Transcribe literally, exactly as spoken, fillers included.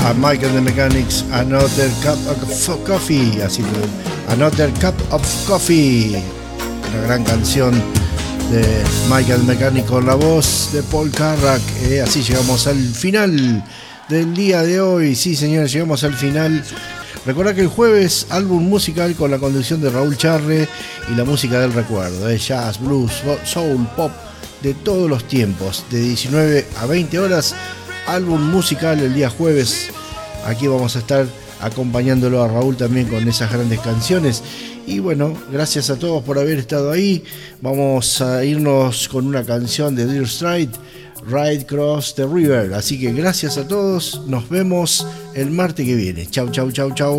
a Michael the Mechanics, Another Cup of Coffee, así que Another Cup of Coffee, una gran canción de Michael the Mechanic con la voz de Paul Carrack. Eh, así llegamos al final del día de hoy. Sí, señores, llegamos al final. Recuerda que el jueves, álbum musical con la conducción de Raúl Charre y la música del recuerdo, eh, jazz, blues, soul, pop de todos los tiempos, de diecinueve a veinte horas, álbum musical el día jueves. Aquí vamos a estar acompañándolo a Raúl también con esas grandes canciones. Y bueno, gracias a todos por haber estado ahí. Vamos a irnos con una canción de Dire Straits, Ride Across the River. Así que gracias a todos, nos vemos el martes que viene. Chau, chau, chau, chau.